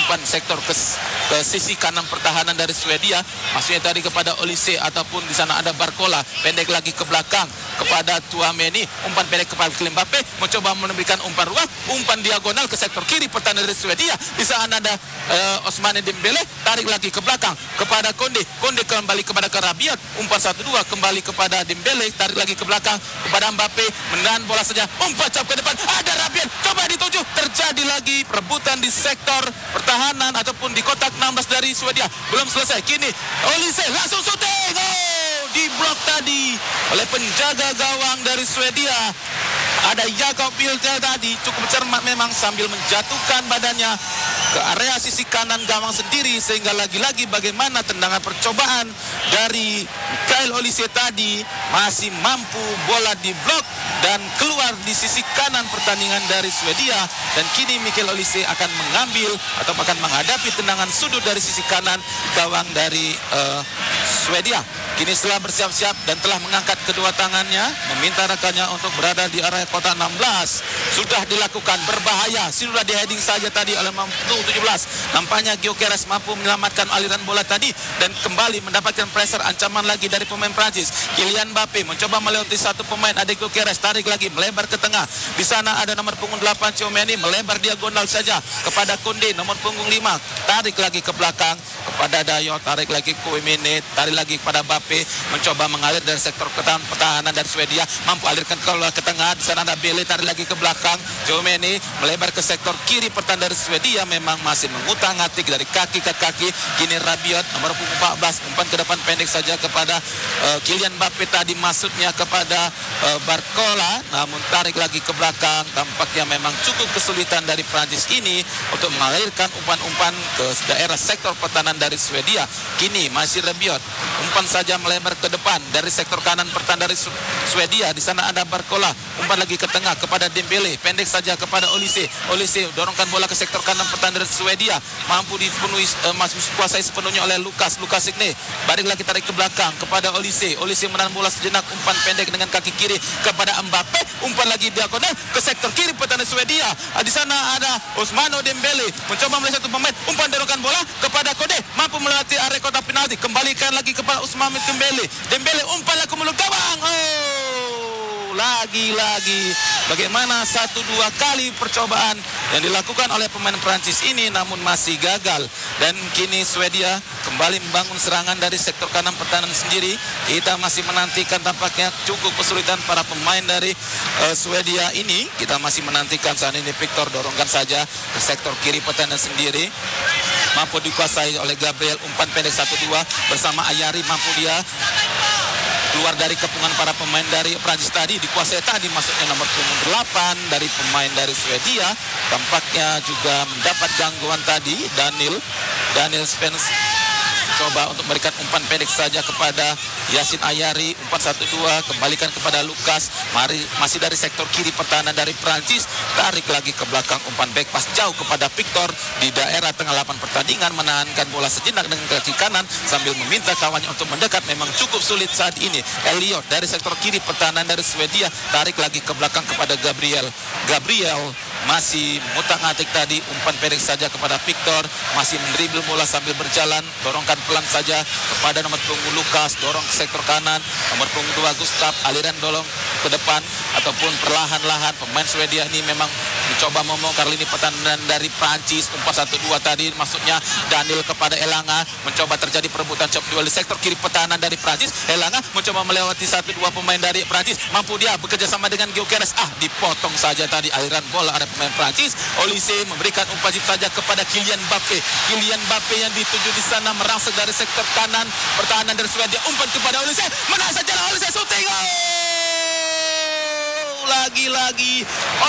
umpan sektor ke sisi kanan pertahanan dari Swedia, maksudnya tadi kepada Olise ataupun di sana ada Barcola, pendek lagi ke belakang kepada Tchouaméni, umpan pendek kepada Kylian Mbappe, mencoba memberikan umpan ruang, umpan diagonal ke sektor kiri pertahanan dari Swedia. Di sana ada Ousmane Dembele, tarik lagi ke belakang kepada Konde kembali kepada Rabiot, umpan 1-2 kembali kepada Dembele, tarik lagi ke belakang kepada Mbappe, menahan bola saja, umpan jauh ke depan, ada Rabiot, coba dituju, terjadi lagi perebutan di sektor pertahanan ataupun di kotak 16 dari Swedia. Belum selesai, kini Olise langsung syuting, diblok tadi oleh penjaga gawang dari Swedia. Ada Jakob Piltel tadi cukup cermat memang sambil menjatuhkan badannya ke area sisi kanan gawang sendiri, sehingga lagi-lagi bagaimana tendangan percobaan dari Michael Olise tadi masih mampu bola diblok dan keluar di sisi kanan pertandingan dari Swedia. Dan kini Michael Olise akan mengambil atau akan menghadapi tendangan sudut dari sisi kanan gawang dari Swedia. Kini setelah bersiap-siap dan telah mengangkat kedua tangannya, meminta rekannya untuk berada di area kotak 16. Sudah dilakukan, berbahaya, sudah di heading saja tadi oleh 17. Nampaknya Gyökeres mampu menyelamatkan aliran bola tadi dan kembali mendapatkan pressure ancaman lagi dari pemain Prancis. Kylian Mbappe mencoba melewati satu pemain, ada Gyökeres, tarik lagi, melebar ke tengah. Di sana ada nomor punggung 8 Tchouaméni, melebar diagonal saja kepada Koundé, nomor punggung 5, tarik lagi ke belakang kepada Dayot, tarik lagi Tchouaméni, tarik lagi kepada Mbappe, mencoba mengalir dari sektor pertahanan dari Swedia, mampu alirkan ke tengah. Di sana ada Bele, tarik lagi ke belakang. Tchouaméni melebar ke sektor kiri pertahanan dari Swedia, memang masih mengutang-atik dari kaki ke kaki. Kini Rabiot, nomor punggung 14, umpan ke depan pendek saja kepada Kylian Mbappe tadi, masuknya kepada Barcola, namun tarik lagi ke belakang. Tampaknya memang cukup kesulitan dari Prancis ini untuk mengalirkan umpan-umpan ke daerah sektor pertahanan dari Swedia. Kini masih Rabiot, umpan saja melebar ke depan dari sektor kanan pertahanan dari Swedia. Di sana ada Barcola, umpan lagi ke tengah kepada Dembele, pendek saja kepada Olise. Olise dorongkan bola ke sektor kanan pertahanan dari Swedia, mampu dipenuhi masih kuasai sepenuhnya oleh Lukas Signe. Balik lagi tarik ke belakang kepada Olise. Olise menahan bola sejenak, umpan pendek dengan kaki kiri kepada Mbappe, umpan lagi diagonal ke sektor kiri pertahanan Swedia. Di sana ada Ousmane Dembele mencoba melihat satu pemain, umpan dorongkan bola kepada Koundé, mampu melewati area kotak penalti, kembalikan lagi kepada Ousmane Dembele, umpan laku mulut gawang. Lagi-lagi bagaimana 1-2 kali percobaan yang dilakukan oleh pemain Prancis ini namun masih gagal. Dan kini Swedia kembali membangun serangan dari sektor kanan pertahanan sendiri. Kita masih menantikan, tampaknya cukup kesulitan para pemain dari Swedia ini. Kita masih menantikan. Saat ini Victor dorongkan saja ke sektor kiri pertahanan sendiri, mampu dikuasai oleh Gabriel, umpan pendek 1-2 bersama Ayari, mampu dia keluar dari kepungan para pemain dari Prancis tadi, dikuasai tadi masuknya nomor punggung 8 dari pemain dari Swedia. Tampaknya juga mendapat gangguan tadi Daniel Spence, coba untuk memberikan umpan pendek saja kepada Yasin Ayari, umpan 1-2 kembalikan kepada Lukas, masih dari sektor kiri pertahanan dari Prancis, tarik lagi ke belakang, umpan back pass jauh kepada Victor di daerah tengah lapangan pertandingan, menahankan bola sejenak dengan kaki kanan sambil meminta kawannya untuk mendekat. Memang cukup sulit saat ini. Elliot dari sektor kiri pertahanan dari Swedia, tarik lagi ke belakang kepada Gabriel masih mutang-atik tadi, umpan pendek saja kepada Victor, masih mendribble bola sambil berjalan, dorongkan pelan saja kepada nomor punggung Lukas, dorong ke sektor kanan, nomor punggung 2 Gustav, aliran dorong ke depan ataupun perlahan-lahan. Pemain Swedia ini memang mencoba membongkar lini pertahanan dari Prancis. Umpan 1-2 tadi masuknya Daniel kepada Elanga, mencoba terjadi perebutan chop duel di sektor kiri pertahanan dari Prancis. Elanga mencoba melewati 1-2 pemain dari Prancis, mampu dia bekerja sama dengan Gyökeres, dipotong saja tadi aliran bola oleh pemain Prancis. Olise memberikan umpan chip saja kepada Kylian Mbappe yang dituju di sana merangsek dari sektor kanan pertahanan dari Swedia, umpan kepada Olise, menang saja Olise, shooting. Lagi-lagi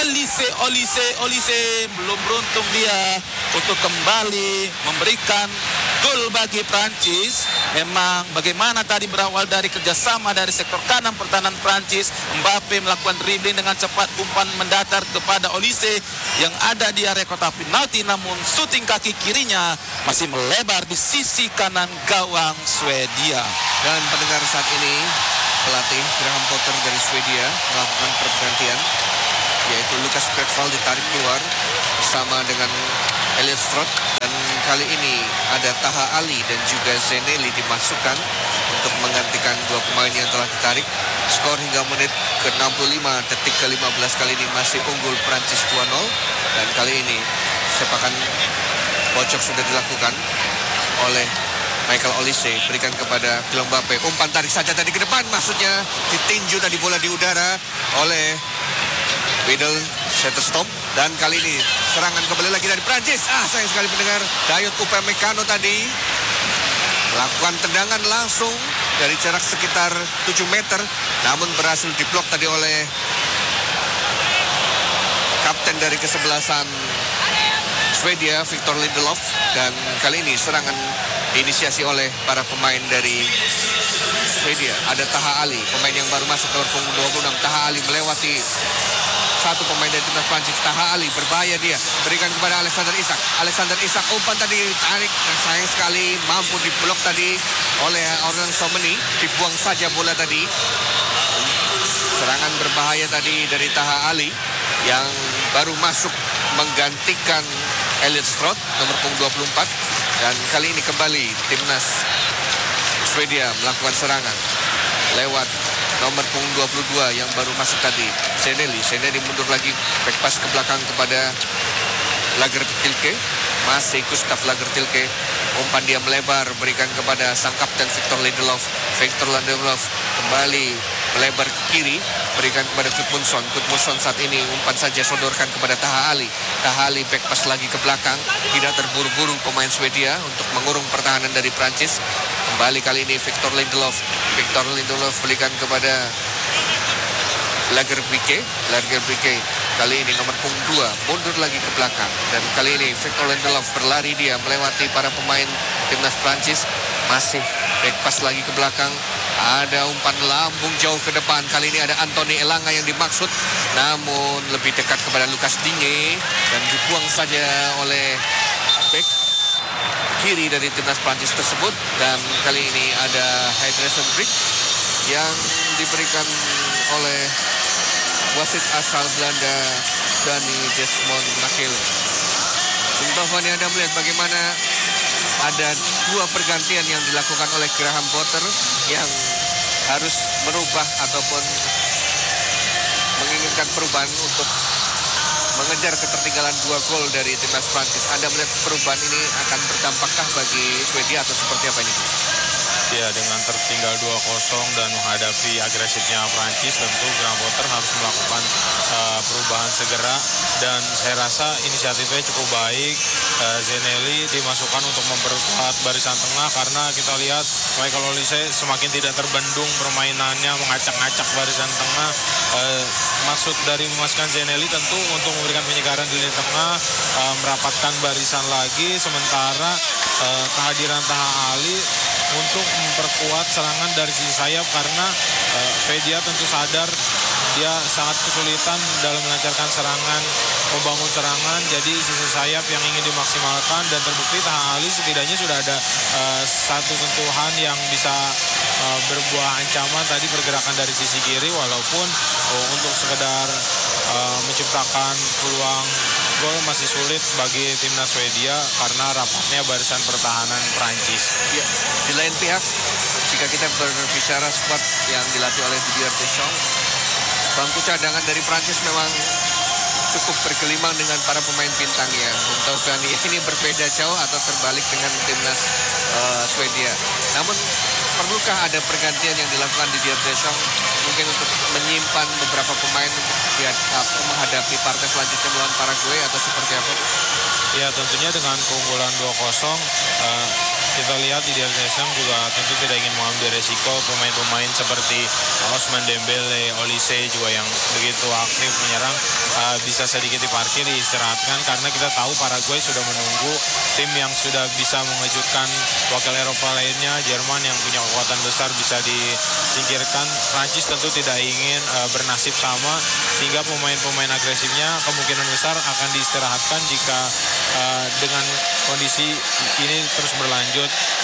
Olise belum beruntung dia untuk kembali memberikan gol bagi Prancis. Memang bagaimana tadi berawal dari kerjasama dari sektor kanan pertahanan Prancis, Mbappe melakukan dribbling dengan cepat, umpan mendatar kepada Olise yang ada di area kotak penalti, namun shooting kaki kirinya masih melebar di sisi kanan gawang Swedia. Dan pendengar, saat ini pelatih Graham Potter dari Swedia melakukan pergantian, yaitu Lukas Bergvall ditarik keluar bersama dengan Elliot Stroot, dan kali ini ada Taha Ali dan juga Zeneli dimasukkan untuk menggantikan dua pemain yang telah ditarik. Skor hingga menit ke-65 detik ke-15 kali ini masih unggul Prancis 2-0. Dan kali ini sepakan bocok sudah dilakukan oleh Michael Olise, berikan kepada Kylian Mbappe. Umpan tarik saja tadi ke depan, maksudnya ditinju tadi bola di udara oleh Widel Shetterstrom. Dan kali ini serangan kembali lagi dari Prancis. Sayang sekali pendengar, Dayot Upamecano tadi melakukan tendangan langsung dari jarak sekitar 7 meter, namun berhasil diblok tadi oleh kapten dari kesebelasan Swedia, Victor Lindelof. Dan kali ini serangan diinisiasi oleh para pemain dari Swedia. Ada Taha Ali, pemain yang baru masuk nomor punggung 26. Taha Ali melewati satu pemain dari timnas Prancis. Taha Ali berbahaya, dia berikan kepada Alexander Isak. Alexander Isak umpan tadi tarik, sayang sekali mampu diblok tadi oleh Aurélien Tchouameni. Dibuang saja bola tadi. Serangan berbahaya tadi dari Taha Ali yang baru masuk menggantikan Elliot Stroot nomor punggung 24. Dan kali ini kembali timnas Swedia melakukan serangan lewat nomor punggung 22 yang baru masuk tadi, Zeneli. Zeneli mundur lagi, back pass ke belakang kepada Lagertilke. Masih Gustav Lagertilke. Umpan dia melebar, berikan kepada sang kapten Victor Lindelof. Victor Lindelof kembali melebar ke kiri, berikan kepada Gudmundsson. Gudmundsson saat ini umpan saja sodorkan kepada Taha Ali. Taha Ali back pass lagi ke belakang, tidak terburu-buru pemain Swedia untuk mengurung pertahanan dari Prancis. Kembali kali ini Victor Lindelof. Victor Lindelof berikan kepada Lagerbilke. Lagerbilke kali ini nomor punggung 2 mundur lagi ke belakang. Dan kali ini Victor Lindelof berlari, dia melewati para pemain timnas Prancis. Masih back pass lagi ke belakang. Ada umpan lambung jauh ke depan. Kali ini ada Anthony Elanga yang dimaksud, namun lebih dekat kepada Lucas Digne dan dibuang saja oleh back kiri dari timnas Prancis tersebut. Dan kali ini ada hydration break yang diberikan oleh wasit asal Belanda Dani Desmond Nakele. Bung Anda melihat bagaimana ada dua pergantian yang dilakukan oleh Graham Potter yang harus merubah ataupun menginginkan perubahan untuk mengejar ketertinggalan 2 gol dari timnas Prancis. Anda melihat perubahan ini akan berdampakkah bagi Swedia atau seperti apa ini? Ya, dengan tertinggal 2-0 dan menghadapi agresifnya Prancis, tentu Graham Potter harus melakukan perubahan segera. Dan saya rasa inisiatifnya cukup baik. Zeneli dimasukkan untuk memperkuat barisan tengah, karena kita lihat Michael Olise semakin tidak terbendung permainannya, mengacak-ngacak barisan tengah. Maksud dari memasukkan Zeneli tentu untuk memberikan penyegaran di lini tengah, merapatkan barisan lagi, sementara kehadiran Taha Ali untuk memperkuat serangan dari sisi sayap, karena Swedia tentu sadar dia sangat kesulitan dalam melancarkan serangan, membangun serangan. Jadi sisi sayap yang ingin dimaksimalkan, dan terbukti Taha Ali setidaknya sudah ada satu sentuhan yang bisa berbuah ancaman tadi, pergerakan dari sisi kiri, walaupun untuk sekedar menciptakan peluang gol masih sulit bagi timnas Swedia karena rapatnya barisan pertahanan Prancis. Ya, di lain pihak, jika kita berbicara skuad yang dilatih oleh Didier Deschamps, bangku cadangan dari Prancis memang cukup bergelimang dengan para pemain bintangnya. Untuk ini berbeda jauh atau terbalik dengan timnas Swedia. Namun perlukah ada pergantian yang dilakukan Didier Deschamps mungkin untuk menyimpan beberapa pemain untuk menghadapi partai selanjutnya melawan Paraguay atau seperti apa? Ya, tentunya dengan keunggulan 2-0 kita lihat Didier Deschamps juga tentu tidak ingin mengambil resiko pemain-pemain seperti Ousmane Dembele, Olise juga yang begitu aktif menyerang bisa sedikit diparkir, diistirahatkan, karena kita tahu Paraguay sudah menunggu tim yang sudah bisa mengejutkan wakil Eropa lainnya. Jerman yang punya kekuatan besar bisa disingkirkan. Prancis tentu tidak ingin bernasib sama, sehingga pemain-pemain agresifnya kemungkinan besar akan diistirahatkan jika dengan kondisi ini terus berlanjut.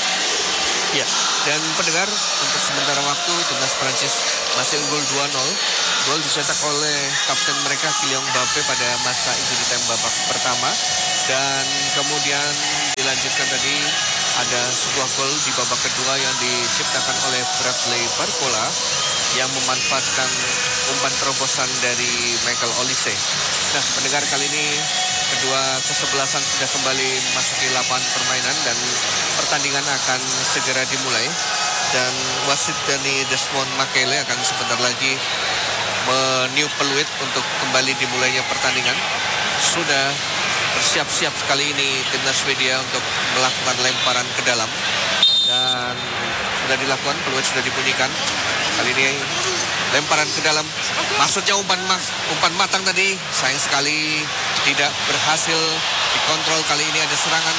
Ya, dan pendengar, untuk sementara waktu timnas Prancis masih unggul 2-0. Gol dicetak oleh kapten mereka Kylian Mbappe pada masa injury time babak pertama, dan kemudian dilanjutkan tadi ada sebuah gol di babak kedua yang diciptakan oleh Bradley Barcola yang memanfaatkan umpan terobosan dari Michael Olise. Nah, pendengar, kali ini kedua kesebelasan sudah kembali memasuki lapangan permainan dan pertandingan akan segera dimulai. Dan wasit dari Desmond Makele akan sebentar lagi meniup peluit untuk kembali dimulainya pertandingan. Sudah bersiap-siap kali ini timnas Swedia untuk melakukan lemparan ke dalam. Dan sudah dilakukan, peluit sudah dibunyikan. Kali ini lemparan ke dalam. Maksudnya umpan matang tadi. Sayang sekali tidak berhasil dikontrol. Kali ini ada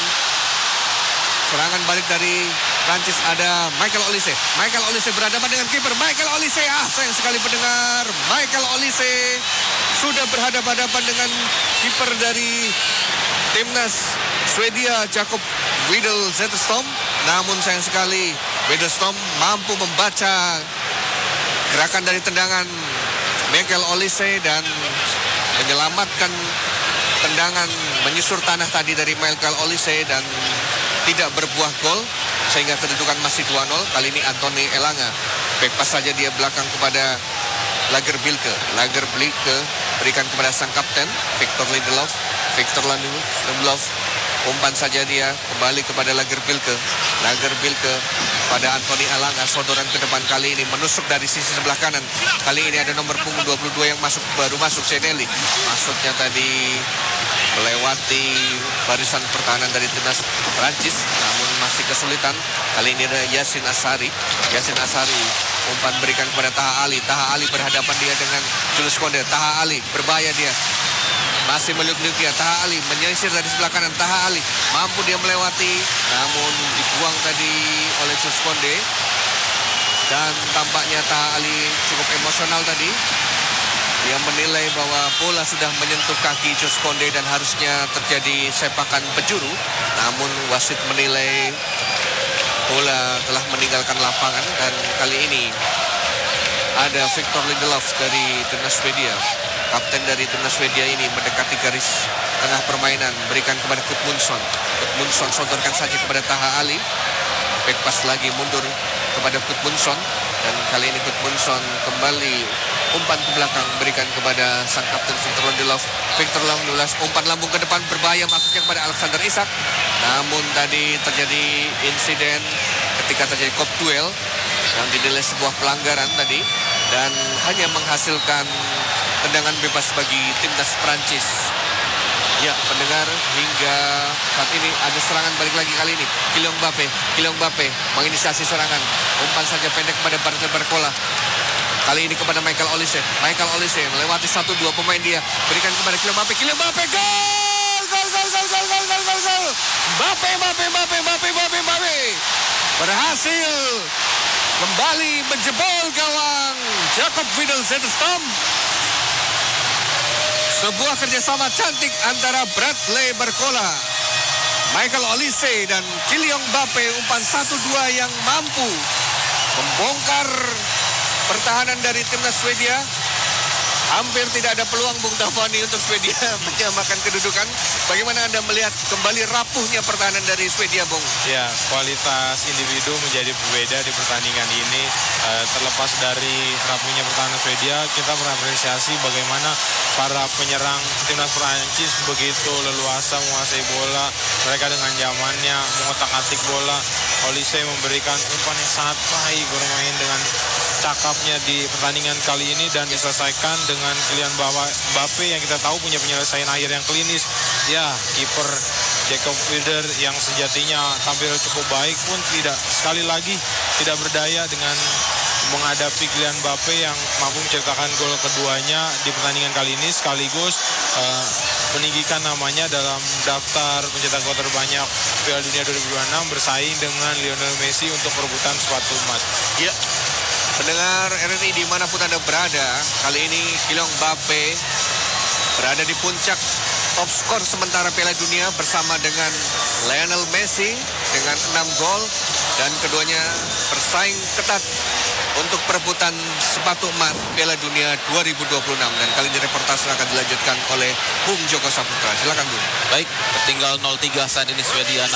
serangan balik dari Prancis. Ada Michael Olise. Michael Olise berhadapan dengan kiper. Michael Olise. Sayang sekali pendengar. Michael Olise sudah berhadapan-hadapan dengan kiper dari timnas Swedia, Jakob Widel Zetterstrom. Namun sayang sekali Zetterstrom mampu membaca gerakan dari tendangan Michael Olise dan menyelamatkan tendangan menyusur tanah tadi dari Michael Olise dan tidak berbuah gol sehingga kedudukan masih 2-0. Kali ini Anthony Elanga back pass saja dia belakang kepada Lagerbielke. Lagerbielke berikan kepada sang kapten Victor Lindelof. Victor Lindelof umpan saja dia kembali kepada Lagerbielke. Lagerbielke pada Anthony Elanga, sodoran ke depan kali ini menusuk dari sisi sebelah kanan. Kali ini ada nomor punggung 22 yang baru masuk Seneli. Maksudnya tadi melewati barisan pertahanan dari timnas Prancis, namun masih kesulitan. Kali ini ada Yasin Asari. Yasin Asari umpan berikan kepada Taha Ali. Taha Ali berhadapan dia dengan Julius Konde. Taha Ali berbahaya dia. Masih meliuk-liuk dia. Taha Ali menyisir dari sebelah kanan. Taha Ali mampu dia melewati, namun dibuang tadi oleh Julius Konde. Dan tampaknya Taha Ali cukup emosional tadi. Dia menilai bahwa bola sudah menyentuh kaki Julius Konde dan harusnya terjadi sepakan penjuru. Namun wasit menilai bola telah meninggalkan lapangan dan kali ini ada Victor Lindelof dari timnas Swedia. Kapten dari timnas Swedia ini mendekati garis tengah permainan, berikan kepada Gudmundsson. Gudmundsson sodorkan saja kepada Taha Ali. Back pass lagi mundur kepada Gudmundsson dan kali ini Gudmundsson kembali umpan ke belakang berikan kepada sang kapten Victor Lindelof. Victor Lindelof umpan lambung ke depan berbahaya maksudnya kepada Alexander Isak. Namun tadi terjadi insiden ketika terjadi kop duel yang dinilai sebuah pelanggaran tadi dan hanya menghasilkan tendangan bebas bagi timnas Prancis. Ya, pendengar, hingga saat ini ada serangan balik lagi kali ini. Kylian Mbappe menginisiasi serangan. Umpan saja pendek kepada Bradley Barcola. Kali ini kepada Michael Olise. Michael Olise melewati 1-2 pemain dia. Berikan kepada Kylian Mbappe. Kylian Mbappe, gol! Mbappe. Berhasil kembali menjebol gawang Jakob Widel Zetterstrom. Sebuah kerjasama cantik antara Bradley Barcola, Michael Olise dan Kylian Mbappe. Umpan 1-2 yang mampu membongkar pertahanan dari timnas Swedia. Hampir tidak ada peluang Bung Tafani untuk Swedia menyamakan kedudukan. Bagaimana Anda melihat kembali rapuhnya pertahanan dari Swedia, Bung? Ya, kualitas individu menjadi berbeda di pertandingan ini. Terlepas dari rapuhnya pertahanan Swedia, kita berapresiasi bagaimana para penyerang timnas Prancis begitu leluasa menguasai bola. Mereka dengan nyamannya mengotak-atik bola. Olise memberikan umpan yang sangat baik, bermain dengan cakapnya di pertandingan kali ini dan diselesaikan dengan Kylian Mbappe yang kita tahu punya penyelesaian akhir yang klinis. Ya, kiper Jakob Widel yang sejatinya tampil cukup baik pun sekali lagi tidak berdaya dengan menghadapi Kylian Mbappe yang mampu mencetakkan gol keduanya di pertandingan kali ini, sekaligus meninggikan namanya dalam daftar pencetak gol terbanyak Piala Dunia 2026 bersaing dengan Lionel Messi untuk perebutan sepatu emas. Ya, pendengar RRI dimanapun Anda berada, kali ini Kylian Mbappe berada di puncak top skor sementara Piala Dunia bersama dengan Lionel Messi dengan 6 gol dan keduanya bersaing ketat untuk perebutan sepatu emas Piala Dunia 2026 dan kali ini reportase akan dilanjutkan oleh Bung Joko Saputra. Silakan Bung. Baik, tertinggal 0-3 saat ini Swedia, namun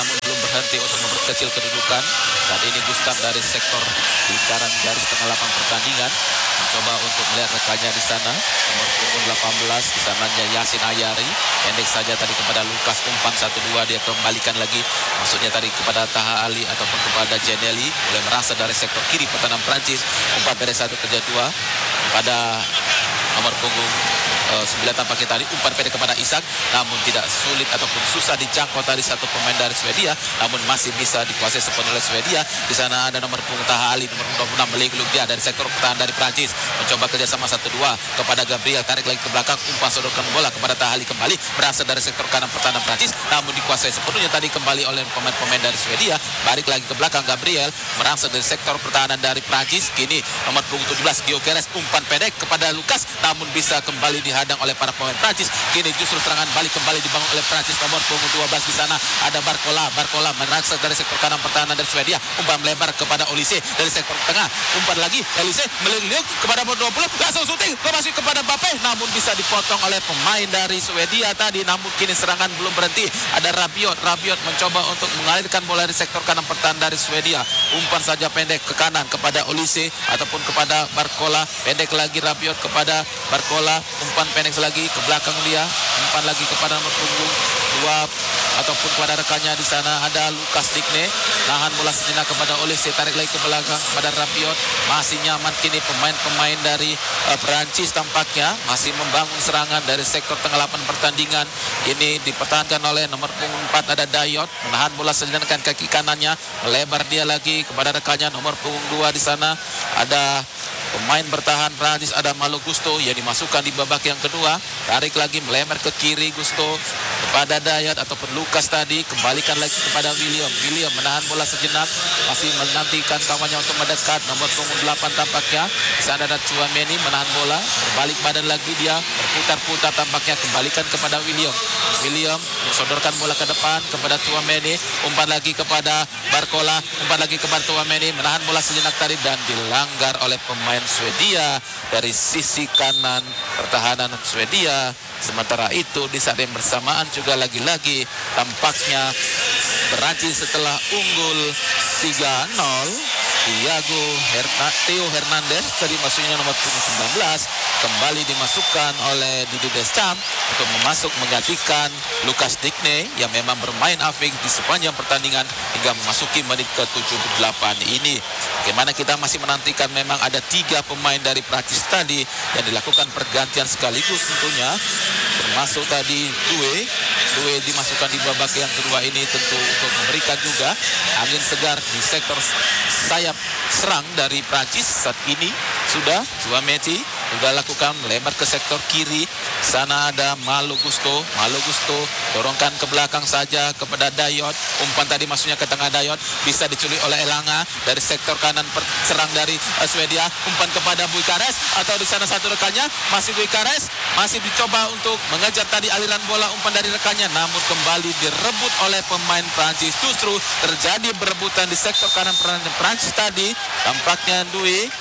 berhenti untuk memperkecil kedudukan. Saat ini Gustav dari sektor lingkaran garis tengah lapangan pertandingan mencoba untuk melihat rekannya di sana, nomor punggung 18 di sananya Yasin Ayari, pendek saja tadi kepada Lukas, umpan 1-2, dia kembalikan lagi, maksudnya tadi kepada Taha Ali ataupun kepada Jeneli, mulai merasa dari sektor kiri pertahanan Prancis, umpan pendek 1-2 kepada nomor punggung 9 tampaknya tadi, umpan pendek kepada Isak, namun tidak sulit ataupun susah dijangkau tadi satu pemain dari Swedia, namun masih bisa dikuasai sepenuhnya oleh Swedia. Di sana ada nomor punggung Taha Ali, nomor 26 melingkup dia dari sektor pertahanan dari Prancis, mencoba kerjasama 1-2 kepada Gabriel, tarik lagi ke belakang, umpan sodorkan bola kepada Taha Ali kembali, berasal dari sektor kanan pertahanan Prancis, namun dikuasai sepenuhnya tadi kembali oleh pemain-pemain dari Swedia. Balik lagi ke belakang, Gabriel merangsek dari sektor pertahanan dari Prancis, kini nomor punggung 17 Gyökeres, umpan pendek kepada Lukas, namun bisa kembali dihadang oleh para pemain Prancis. Kini justru serangan balik kembali dibangun oleh Prancis, nomor punggung 12 di sana ada Barcola merangsek dari sektor kanan pertahanan dari Swedia, umpan melebar kepada Olise dari sektor tengah, umpan lagi Olise meliuk kepada nomor 20, langsung syuting masih kepada Mbappe, namun bisa dipotong oleh pemain dari Swedia tadi. Namun kini serangan belum berhenti, ada Rabiot mencoba untuk mengalirkan bola dari sektor kanan pertahanan dari Swedia, umpan saja pendek ke kanan kepada Olise ataupun kepada Barcola, pendek lagi Rabiot kepada Barcola, umpan pendek lagi ke belakang dia, umpan lagi kepada nomor punggung 2 ataupun kepada rekannya di sana ada Lukas Digne, nahan bola sejenak kepada Olise, tarik lagi ke belakang kepada Rabiot, masih nyaman kini pemain-pemain dari Perancis tampaknya masih membangun serangan dari sektor tengah lapangan pertandingan. Ini dipertahankan oleh nomor punggung 4 ada Dayot, menahan bola sejenak dengan kaki kanannya, melebar dia lagi kepada rekannya nomor punggung 2 di sana ada pemain bertahan Prancis, ada Malo Gusto yang dimasukkan di babak yang kedua, tarik lagi melebar ke kiri Gusto kepada Dayot ataupun Lukas tadi, kembalikan lagi kepada William menahan bola sejenak, masih menantikan kawannya untuk mendekat, nomor punggung 8 tampaknya di sana ada Tchouaméni menahan bola, berbalik badan lagi dia, berputar-putar tampaknya, kembalikan kepada William mensodorkan bola ke depan kepada Tchouaméni, umpan lagi kepada Barcola, umpan lagi kepada Tchouaméni, menahan bola sejenak tadi dan dilanggar oleh pemain Swedia dari sisi kanan pertahanan Swedia. Sementara itu di saat yang bersamaan juga lagi-lagi tampaknya Perancis setelah unggul 3-0, Theo Hernandez tadi maksudnya nomor 19 kembali dimasukkan oleh Didier Deschamps untuk menggantikan Lukas Digne yang memang bermain apik di sepanjang pertandingan hingga memasuki menit ke-78 ini. Bagaimana kita masih menantikan, memang ada 3 pemain dari Prancis tadi yang dilakukan pergantian sekaligus tentunya, termasuk tadi Due dimasukkan di babak yang kedua ini tentu untuk memberikan juga angin segar di sektor sayap serang dari Prancis. Saat ini sudah Tchouaméni sudah lakukan melebar ke sektor kiri, sana ada Malo Gusto dorongkan ke belakang saja kepada Dayot, umpan tadi maksudnya ke tengah Dayot, bisa diculik oleh Elanga dari sektor kanan serang dari Swedia, umpan kepada Gyökeres atau di sana satu rekannya masih Gyökeres, masih dicoba untuk mengejar tadi aliran bola, umpan dari rekannya namun kembali direbut oleh pemain Prancis. Justru terjadi berebutan di sektor kanan Prancis tadi, tampaknya Due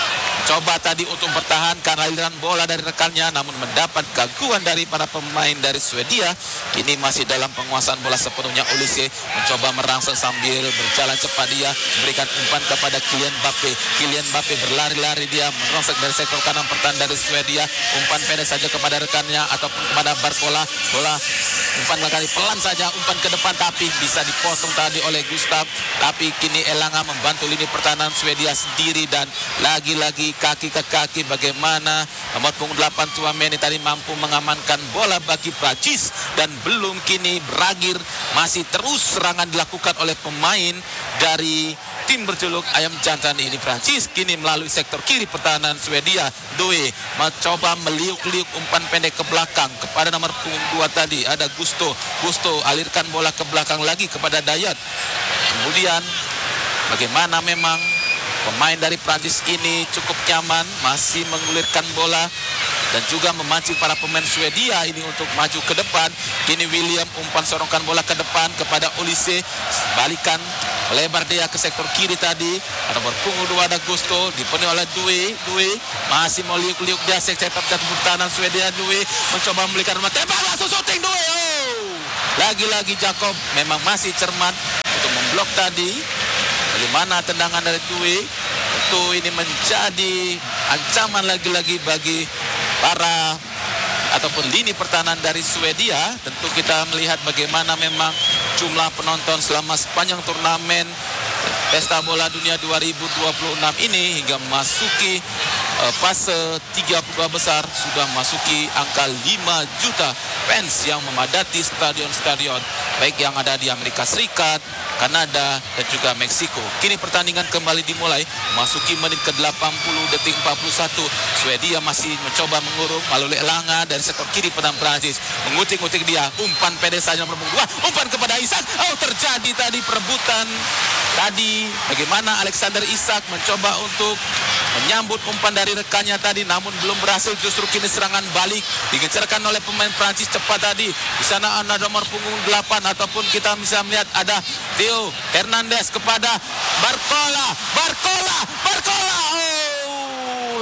coba tadi untuk mempertahankan aliran bola dari rekannya namun mendapat gangguan dari para pemain dari Swedia. Kini masih dalam penguasaan bola sepenuhnya Olise, mencoba merangsek sambil berjalan cepat, dia memberikan umpan kepada Kylian Mbappe berlari-lari, dia merongsek dari sektor kanan pertahanan dari Swedia, umpan pendek saja kepada rekannya ataupun kepada Barcola, bola umpan kali pelan saja, umpan ke depan tapi bisa dipotong tadi oleh Gustav. Tapi kini Elanga membantu lini pertahanan Swedia sendiri dan lagi-lagi kaki ke kaki, bagaimana nomor punggung 8 Tchouaméni tadi mampu mengamankan bola bagi Prancis dan belum kini berakhir, masih terus serangan dilakukan oleh pemain dari tim berjuluk Ayam Jantan ini Prancis. Kini melalui sektor kiri pertahanan Swedia, Due mencoba meliuk-liuk umpan pendek ke belakang kepada nomor punggung 2 tadi ada Gusto alirkan bola ke belakang lagi kepada Dayot. Kemudian bagaimana memang pemain dari Prancis ini cukup nyaman, masih mengulirkan bola dan juga memancing para pemain Swedia ini untuk maju ke depan. Kini William umpan sorongkan bola ke depan kepada Olise, balikan melebar dia ke sektor kiri tadi. Nomor punggung 2 ada Gusto, dipenuhi oleh Due masih mau liuk-liuk dia sektor pertahanan Swedia. Due mencoba memberikan rumah tembak, langsung shooting Due. Lagi-lagi Jakob memang masih cermat untuk memblok tadi. Bagaimana tendangan dari Dwi? Tentu ini menjadi ancaman lagi-lagi bagi para ataupun lini pertahanan dari Swedia. Tentu kita melihat bagaimana memang jumlah penonton selama sepanjang turnamen Pesta Bola Dunia 2026 ini hingga memasuki fase 32 besar sudah masuki angka 5 juta fans yang memadati stadion-stadion baik yang ada di Amerika Serikat, Kanada, dan juga Meksiko. Kini pertandingan kembali dimulai, masuki menit ke-80 detik 41. Swedia masih mencoba mengurung melalui Elanga dari sektor kiri pedang Prancis. Mengutik-ngutik dia, umpan pendek saja nomor 2, umpan kepada Isak. Oh, terjadi tadi perebutan. Tadi bagaimana Alexander Isak mencoba untuk menyambut umpan dari rekannya tadi, namun belum berhasil. Justru kini serangan balik digejarkan oleh pemain Prancis cepat tadi. Di sana ada nomor punggung 8 ataupun kita bisa melihat ada Theo Hernandez kepada Barcola. Oh,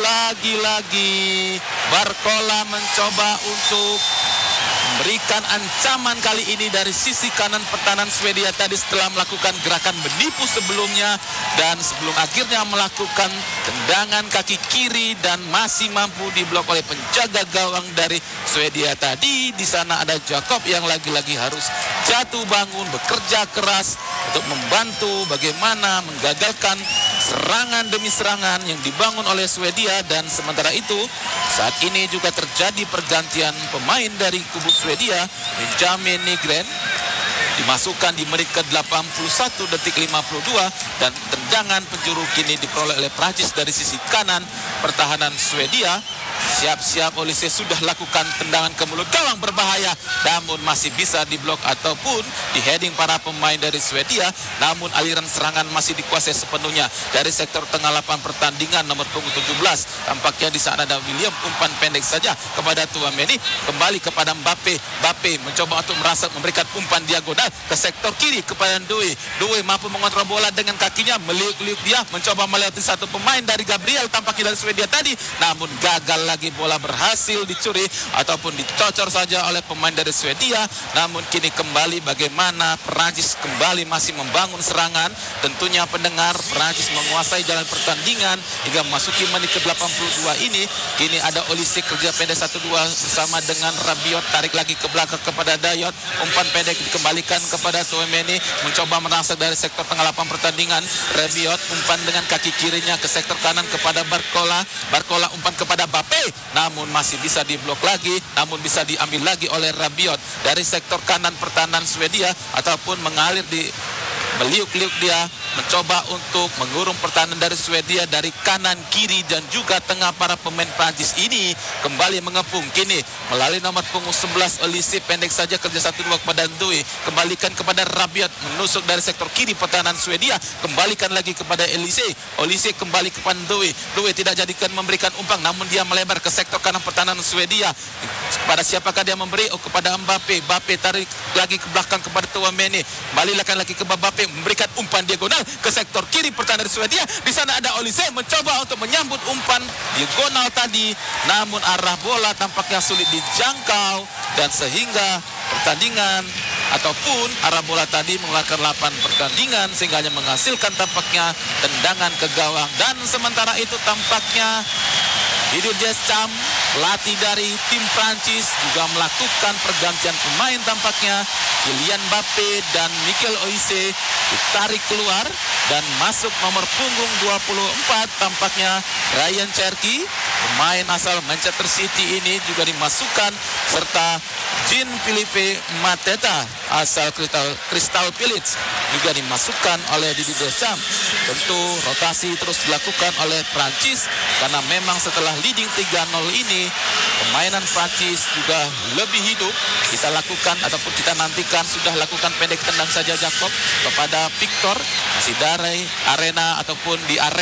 lagi-lagi Barcola mencoba untuk memberikan ancaman kali ini dari sisi kanan pertahanan Swedia tadi setelah melakukan gerakan menipu sebelumnya dan sebelum akhirnya melakukan tendangan kaki kiri dan masih mampu diblok oleh penjaga gawang dari Swedia tadi. Di sana ada Jakob yang lagi-lagi harus jatuh bangun, bekerja keras untuk membantu bagaimana menggagalkan serangan demi serangan yang dibangun oleh Swedia. Dan sementara itu saat ini juga terjadi pergantian pemain dari kubu Swedia. Benjamin Nygren dimasukkan di menit ke-81 detik 52 dan tendangan penjuru kini diperoleh oleh Prancis dari sisi kanan pertahanan Swedia. Siap-siap Olise sudah lakukan tendangan ke mulut gawang berbahaya, namun masih bisa diblok ataupun di heading para pemain dari Swedia. Namun aliran serangan masih dikuasai sepenuhnya dari sektor tengah lapangan pertandingan nomor punggung 17. Tampaknya di sana ada William, umpan pendek saja kepada Tchouaméni, kembali kepada Mbappe. Mbappe mencoba untuk memberikan umpan diagonal ke sektor kiri kepada Due. Due mampu mengontrol bola dengan kakinya, meliuk-liuk dia, mencoba melewati satu pemain dari Gabriel tampaknya dari Swedia tadi, namun gagal lagi. Bola berhasil dicuri ataupun dicocor saja oleh pemain dari Swedia. Namun kini kembali bagaimana Perancis kembali masih membangun serangan. Tentunya pendengar, Perancis menguasai jalan pertandingan hingga memasuki menit ke-82 ini. Kini ada Olise kerja pendek 1-2 bersama dengan Rabiot, tarik lagi ke belakang kepada Dayot. Umpan pendek dikembalikan kepada Tchouaméni, mencoba merangsek dari sektor tengah lapangan pertandingan. Rabiot umpan dengan kaki kirinya ke sektor kanan kepada Barcola. Barcola umpan kepada Mbappe, namun masih bisa diblok lagi, namun bisa diambil lagi oleh Rabiot dari sektor kanan pertahanan Swedia ataupun mengalir di meliuk-liuk dia, mencoba untuk mengurung pertahanan dari Swedia dari kanan, kiri, dan juga tengah. Para pemain Prancis ini kembali mengepung kini melalui nomor punggung 11 Olise, pendek saja kerja 1-2 kepada Due, kembalikan kepada Rabiot, menusuk dari sektor kiri pertahanan Swedia, kembalikan lagi kepada Olise. Olise kembali kepada Due. Due tidak jadikan memberikan umpan, namun dia melebar ke sektor kanan pertahanan Swedia. Kepada siapakah dia memberi? Oh, kepada Mbappe. Mbappe tarik lagi ke belakang kepada Tchouaméni, balikan lagi ke Mbappe, memberikan umpan diagonal ke sektor kiri pertahanan Swedia. Di sana ada Olise mencoba untuk menyambut umpan diagonal tadi, namun arah bola tampaknya sulit dijangkau dan sehingga pertandingan ataupun arah bola tadi mengeluarkan 8 pertandingan sehingga hanya menghasilkan tampaknya tendangan ke gawang. Dan sementara itu tampaknya Didier Deschamps, pelatih dari tim Prancis, juga melakukan pergantian pemain tampaknya. Kylian Mbappe dan Michael Olise ditarik keluar dan masuk nomor punggung 24 tampaknya Ryan Cherki, pemain asal Manchester City ini juga dimasukkan, serta Jean-Philippe Mateta asal Crystal Palace juga dimasukkan oleh Didier Deschamps. Tentu rotasi terus dilakukan oleh Prancis karena memang setelah leading 3-0 ini permainan Prancis juga lebih hidup. Kita lakukan ataupun kita nantikan sudah lakukan pendek tendang saja Jakob kepada Victor, masih dari arena ataupun di area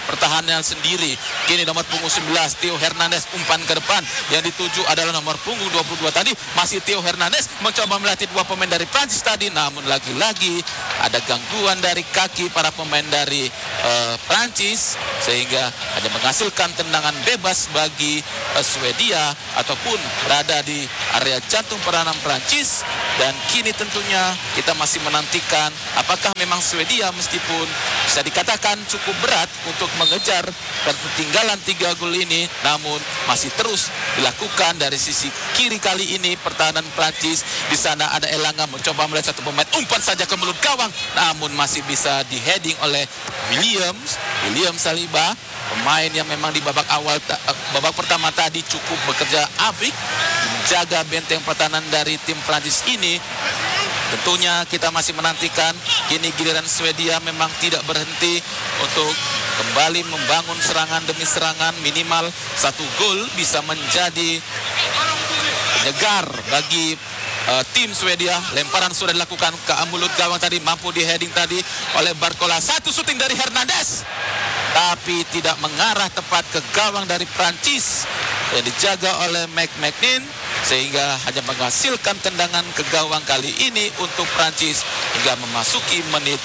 pertahanan sendiri. Kini nomor punggung 19 Theo Hernandez umpan ke depan. Yang dituju adalah nomor punggung 22 tadi. Masih Theo Hernandez mencoba melatih dua pemain dari Prancis tadi. Namun lagi-lagi ada gangguan dari kaki para pemain dari Prancis. Sehingga hanya menghasilkan tendangan bebas bagi Swedia ataupun berada di area jantung pertahanan Prancis. Dan kini tentunya kita masih menantikan apakah memang Swedia meskipun bisa dikatakan cukup berat untuk mengejar ketertinggalan 3 gol ini, namun masih terus dilakukan dari sisi kiri kali ini pertahanan Prancis. Di sana ada Elanga mencoba melihat satu pemain umpan saja ke mulut gawang, namun masih bisa di-heading oleh William Saliba, pemain yang memang di babak awal babak pertama tadi cukup bekerja apik menjaga benteng pertahanan dari tim Prancis ini. Tentunya kita masih menantikan. Kini giliran Swedia memang tidak berhenti untuk kembali membangun serangan demi serangan. Minimal 1 gol bisa menjadi penyegar bagi tim Swedia. Lemparan sudah dilakukan ke mulut gawang tadi, mampu di heading tadi oleh Barcola. Satu shooting dari Hernandez, tapi tidak mengarah tepat ke gawang dari Prancis yang dijaga oleh McMahon, sehingga hanya menghasilkan tendangan ke gawang kali ini untuk Prancis hingga memasuki menit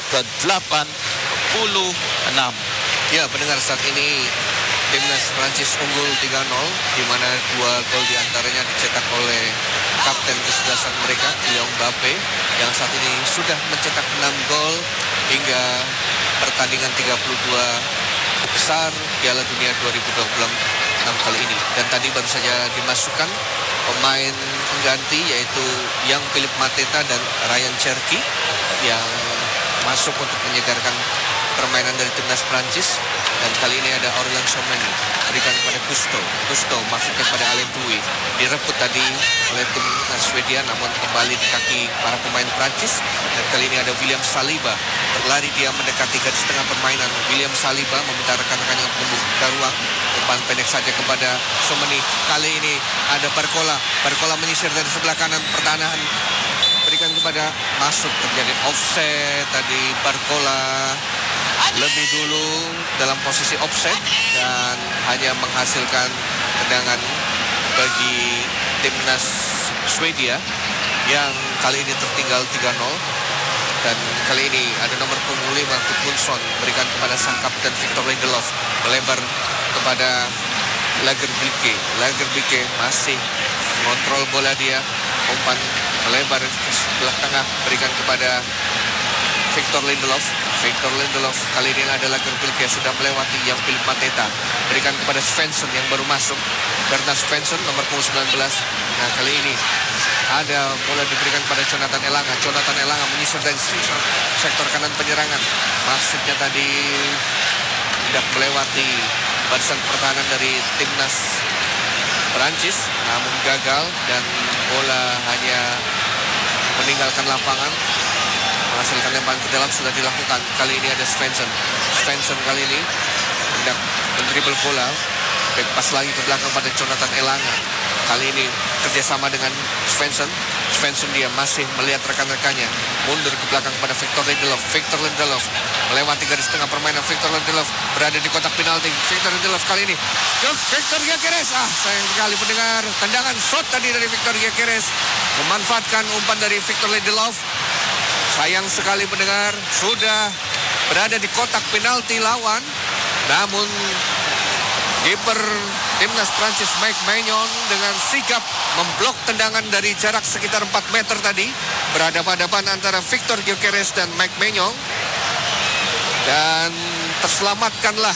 ke-86. Ya, pendengar, saat ini timnas Prancis unggul 3-0, di mana 2 gol diantaranya dicetak oleh kapten kesebelasan mereka, Kylian Mbappe, yang saat ini sudah mencetak 6 gol hingga pertandingan 32 besar Piala Dunia 2026 kali ini. Dan tadi baru saja dimasukkan pemain pengganti, yaitu Yang Philip Mateta dan Ryan Cherki yang masuk untuk menyegarkan permainan dari timnas Prancis. Dan kali ini ada Aurélien Tchouameni berikan kepada Gusto masuknya kepada Alain Dui, direbut tadi oleh timnas Swedia, namun kembali di kaki para pemain Prancis. Dan kali ini ada William Saliba berlari, dia mendekati garis tengah permainan. William Saliba meminta rekan-rekannya untuk membuka ruang, umpan pendek saja kepada Tchouameni. Kali ini ada Barcola menyisir dari sebelah kanan pertahanan, berikan kepada masuk, terjadi offset tadi. Barcola lebih dulu dalam posisi offset dan hanya menghasilkan tendangan bagi timnas Swedia yang kali ini tertinggal 3-0. Dan kali ini ada nomor punggung 5 Gudmundsson berikan kepada sang kapten Victor Lindelof, melebar kepada Lagerbielke masih mengontrol bola, dia umpan melebar ke sebelah tengah, berikan kepada Victor Lindelof kali ini ada Lagerbielke sudah melewati Yang Philip Mateta, berikan kepada Svensson yang baru masuk, Bernard Svensson nomor punggung 19. Nah, kali ini ada bola diberikan kepada Jonathan Elanga menyisir dari sektor kanan penyerangan, maksudnya tadi tidak melewati barisan pertahanan dari timnas Perancis, namun gagal dan bola hanya meninggalkan lapangan. Menghasilkan lemparan ke dalam sudah dilakukan. Kali ini ada Svensson kali ini hendak mendribel bola, back pass lagi ke belakang pada Jonathan Elanga. Kali ini kerjasama dengan Svensson dia masih melihat rekan-rekannya, mundur ke belakang pada Victor Lindelof melewati garis tengah permainan. Victor Lindelof berada di kotak penalti. Victor Lindelof kali ini Victor Gyökeres, sayang sekali pendengar, tendangan shot tadi dari Victor Gyökeres memanfaatkan umpan dari Victor Lindelof. Sayang sekali pendengar, sudah berada di kotak penalti lawan, namun kiper timnas Prancis Mike Maignan dengan sigap memblok tendangan dari jarak sekitar 4 meter tadi. Berhadapan-hadapan antara Victor Gyökeres dan Mike Maignan, dan terselamatkanlah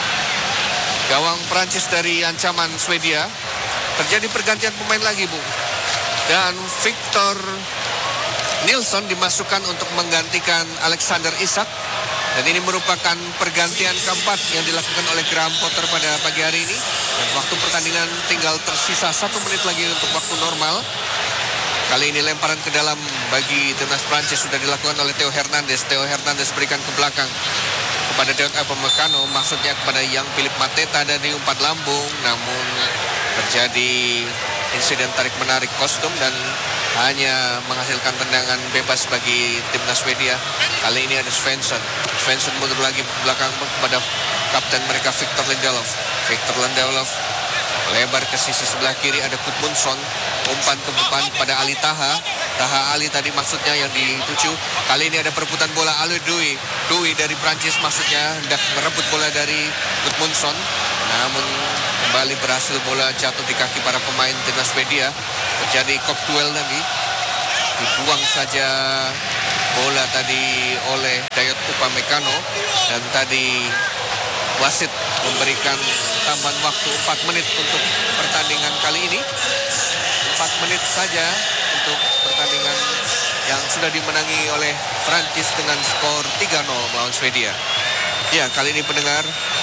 gawang Prancis dari ancaman Swedia. Terjadi pergantian pemain lagi, Bu, dan Victor Nilsson dimasukkan untuk menggantikan Alexander Isak. Dan ini merupakan pergantian keempat yang dilakukan oleh Graham Potter pada pagi hari ini. Dan waktu pertandingan tinggal tersisa 1 menit lagi untuk waktu normal. Kali ini lemparan ke dalam bagi timnas Prancis sudah dilakukan oleh Theo Hernandez berikan ke belakang kepada Dayot Upamecano, maksudnya kepada Yang Philip Mateta, dan diumpan lambung. Namun terjadi insiden tarik-menarik kostum dan hanya menghasilkan tendangan bebas bagi timnas Swedia. Kali ini ada Svensson mundur lagi ke belakang kepada kapten mereka Victor Lindelof. Victor Lindelof lebar ke sisi sebelah kiri, ada Gudmundsson, umpan ke depan pada Ali Taha. Taha Ali tadi maksudnya yang dituju. Kali ini ada perebutan bola oleh Dui dari Prancis, maksudnya hendak merebut bola dari Gudmundsson. Namun kembali berhasil bola jatuh di kaki para pemain timnas Swedia. Terjadi kop duel tadi. Dibuang saja bola tadi oleh Dayot Upamecano, dan tadi wasit memberikan tambahan waktu 4 menit untuk pertandingan kali ini. 4 menit saja untuk pertandingan yang sudah dimenangi oleh Prancis dengan skor 3-0 melawan Swedia. Ya, kali ini pendengar,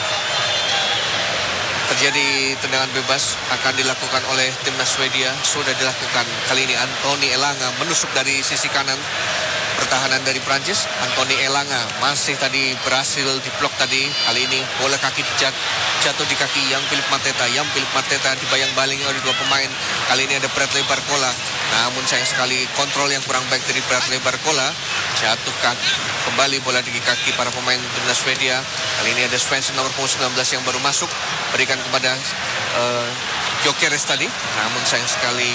terjadi tendangan bebas akan dilakukan oleh timnas Swedia. Sudah dilakukan. Kali ini Anthony Elanga menusuk dari sisi kanan pertahanan dari Prancis. Anthony Elanga masih tadi berhasil diblok tadi. Kali ini bola kaki jatuh di kaki Jan-Philipp Mateta. Jan-Philipp Mateta dibayang-balingi oleh 2 pemain. Kali ini ada Bradley Barcola. Namun sayang sekali kontrol yang kurang baik dari Bradley Barcola. Jatuh kembali bola di kaki para pemain timnas Swedia. Kali ini ada Svensson nomor 19 yang baru masuk, berikan kepada Gyökeres tadi. Namun sayang sekali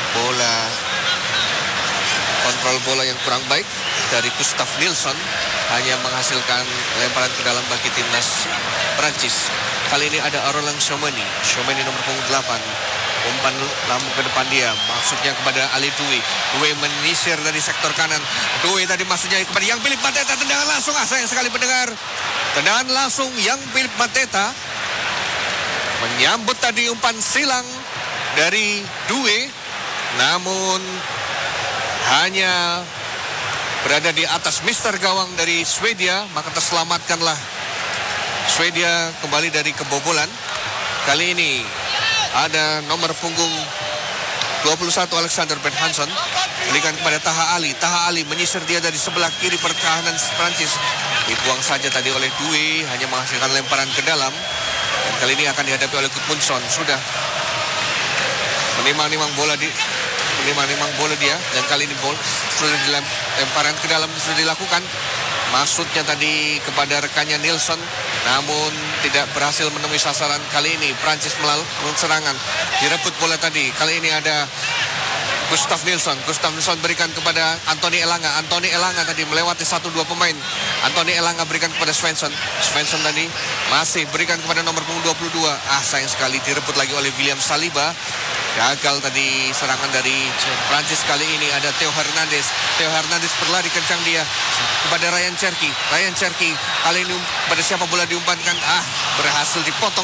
kontrol bola yang kurang baik dari Gustav Nilsson hanya menghasilkan lemparan ke dalam bagi timnas Prancis. Kali ini ada Aurélien Tchouameni nomor 8. Umpan lambung ke depan dia, maksudnya kepada Ali Dui. Dui menyisir dari sektor kanan. Dui tadi maksudnya kepada Jan-Philipp Mateta. Tendangan langsung, sayang sekali pendengar. Tendangan langsung Jan-Philipp Mateta menyambut tadi umpan silang dari Dui, namun hanya berada di atas mister gawang dari Swedia, maka terselamatkanlah Swedia kembali dari kebobolan. Kali ini ada nomor punggung 21 Alexander Ben Hansen, berikan kepada Taha Ali. Taha Ali menyisir dia dari sebelah kiri pertahanan Prancis. Dibuang saja tadi oleh Dui, hanya menghasilkan lemparan ke dalam. Dan kali ini akan dihadapi oleh Gudmundsson. Sudah menimang-nimang bola dia, dan kali ini sudah lemparan ke dalam sudah dilakukan. Maksudnya tadi kepada rekannya Nilsson, namun tidak berhasil menemui sasaran. Kali ini Prancis melakukan serangan, direbut bola tadi. Kali ini ada Gustav Nilsson berikan kepada Anthony Elanga. Anthony Elanga tadi melewati 1-2 pemain. Anthony Elanga berikan kepada Svensson tadi masih berikan kepada nomor punggung 22. Sayang sekali direbut lagi oleh William Saliba. Gagal tadi serangan dari Prancis. Kali ini ada Theo Hernandez berlari kencang dia kepada Ryan Cherki. Kali ini pada siapa bola diumpankan? Berhasil dipotong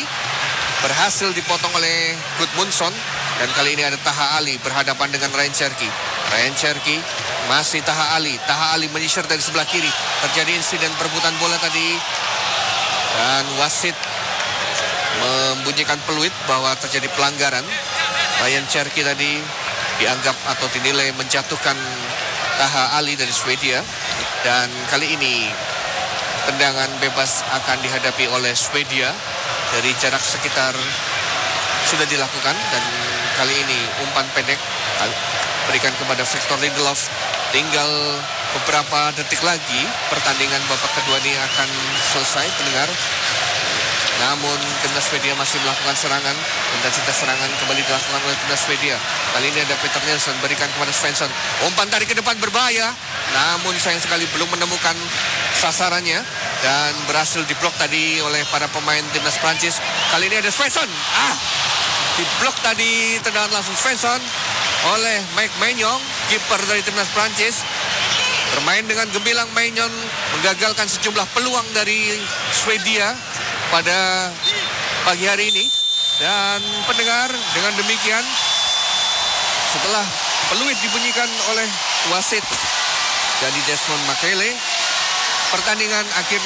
oleh Gudmundsson. Dan kali ini ada Taha Ali berhadapan dengan Ryan Cherki. Masih Taha Ali menyisir dari sebelah kiri. Terjadi insiden perebutan bola tadi, dan wasit membunyikan peluit bahwa terjadi pelanggaran. Ryan Cherki tadi dianggap atau dinilai menjatuhkan Taha Ali dari Swedia. Dan kali ini tendangan bebas akan dihadapi oleh Swedia dari jarak sekitar sudah dilakukan. Dan kali ini umpan pendek berikan kepada Victor Lindelof. Tinggal beberapa detik lagi pertandingan babak kedua ini akan selesai pendengar. Namun timnas Swedia masih melakukan serangan. Intensitas serangan kembali dilakukan oleh timnas Swedia. Kali ini ada Peter Nilsson berikan kepada Svensson. Umpan tarik ke depan berbahaya, namun sayang sekali belum menemukan sasarannya dan berhasil diblok tadi oleh para pemain timnas Prancis. Kali ini ada Svensson. Diblok tadi tendangan langsung Svensson oleh Mike Maignan, kiper dari timnas Prancis. Bermain dengan gemilang, Maignan menggagalkan sejumlah peluang dari Swedia pada pagi hari ini. Dan pendengar, dengan demikian setelah peluit dibunyikan oleh wasit jadi Desmond Makele, pertandingan akhirnya